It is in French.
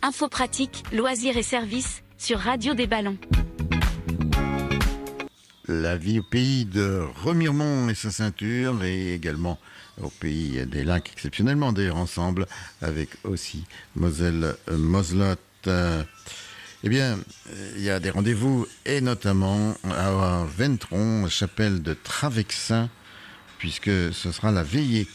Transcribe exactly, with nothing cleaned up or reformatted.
Info pratique, loisirs et services sur Radio des Ballons. La vie au pays de Remiremont et sa ceinture, et également au pays des lacs, exceptionnellement d'ailleurs ensemble, avec aussi Moselle Moselotte. Euh, eh bien, il y a des rendez-vous, et notamment à Ventron, chapelle de Travexin, puisque ce sera la veillée